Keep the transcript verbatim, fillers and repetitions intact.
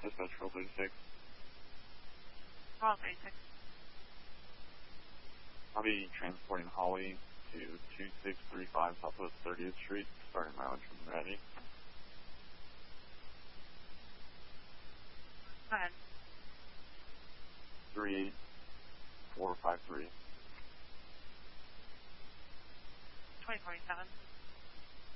Dispatch roll thirty-six. Roll thirty-six. I'll be transporting Holly to two six three five Southwest thirtieth Street, starting mileage when ready. Go ahead. three eight four five three. twenty forty-seven.